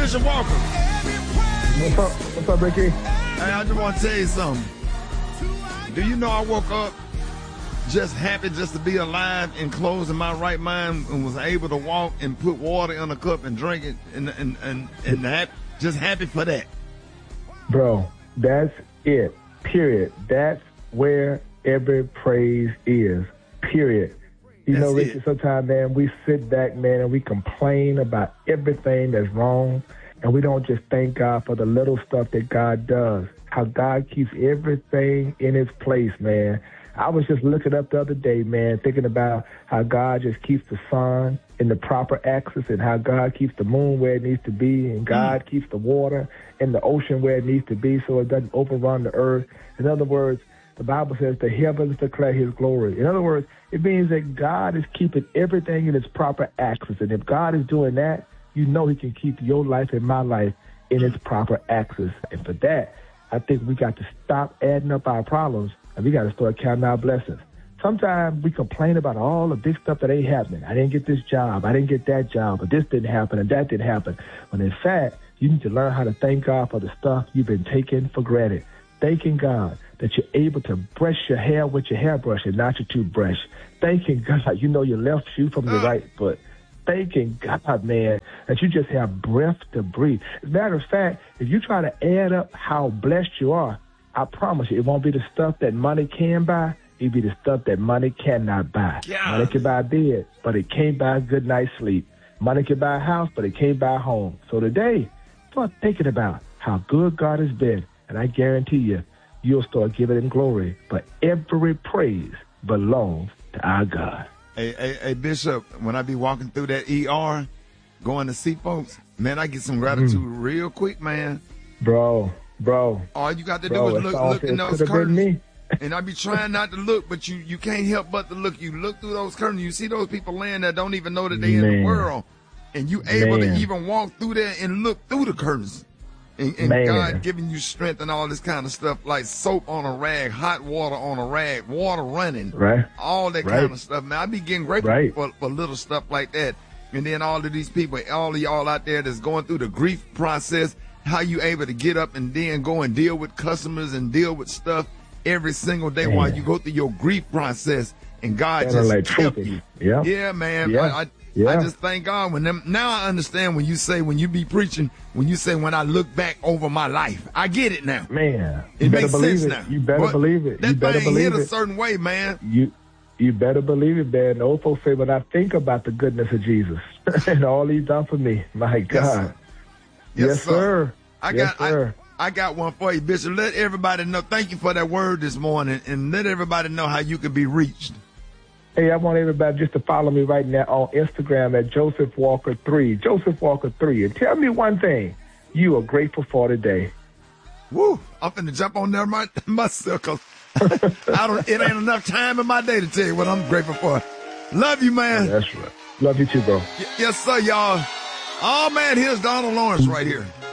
Bishop Walker. What's up, Ricky? Hey, I just want to tell you something. Do you know I woke up just happy just to be alive and closed in my right mind and was able to walk and put water in a cup and drink it and just happy for that. Bro, that's it. Period. That's where every praise is. Period. You know, Richard, sometimes, man, we sit back, man, and we complain about everything that's wrong, and we don't just thank God for the little stuff that God does, how God keeps everything in its place, man. I was just looking up the other day, man, thinking about how God just keeps the sun in the proper axis and how God keeps the moon where it needs to be, and God keeps the water in the ocean where it needs to be so it doesn't overrun the earth. In other words, the Bible says the heavens declare his glory. In other words, it means that God is keeping everything in its proper axis. And if God is doing that, you know he can keep your life and my life in its proper axis. And for that, I think we got to stop adding up our problems and we got to start counting our blessings. Sometimes we complain about all the big stuff that ain't happening. I didn't get this job. I didn't get that job. Or this didn't happen and that didn't happen. When in fact, you need to learn how to thank God for the stuff you've been taking for granted. Thanking God that you're able to brush your hair with your hairbrush and not your toothbrush. Thanking God you know your left shoe from your right foot. Thanking God, man, that you just have breath to breathe. As a matter of fact, if you try to add up how blessed you are, I promise you, it won't be the stuff that money can buy. It'll be the stuff that money cannot buy. Yeah. Money can buy a bed, but it can't buy a good night's sleep. Money can buy a house, but it can't buy a home. So today, start thinking about how good God has been. And I guarantee you, you'll start giving him glory. But every praise belongs to our God. Hey, Bishop, when I be walking through that ER, going to see folks, man, I get some gratitude real quick, man. Bro. All you got to do is look in those curtains. And I be trying not to look, but you can't help but to look. You look through those curtains, you see those people laying there don't even know that they in the world. And you able to even walk through there and look through the curtains. And God giving you strength and all this kind of stuff, like soap on a rag, hot water on a rag, water running, all that kind of stuff. Man, I be getting grateful for little stuff like that. And then all of these people, all of y'all out there that's going through the grief process, how you able to get up and then go and deal with customers and deal with stuff every single day while you go through your grief process, and God just help you. Yeah, man. Yeah. I just thank God now I understand when you be preaching, when you say, when I look back over my life, I get it now. Man, it makes sense now. You better believe it. That thing hit a certain way, man. You better believe it, man. The old folks say, when I think about the goodness of Jesus and all he's done for me, my God. Yes, sir. I got one for you, Bishop. Let everybody know. Thank you for that word this morning, and let everybody know how you can be reached. Hey, I want everybody just to follow me right now on Instagram at Joseph Walker 3. Joseph Walker 3. And tell me one thing you are grateful for today. Woo! I'm finna jump on there myself, cause it ain't enough time in my day to tell you what I'm grateful for. Love you, man. That's right. Love you too, bro. Yes, sir, y'all. Oh, man, here's Donald Lawrence right here.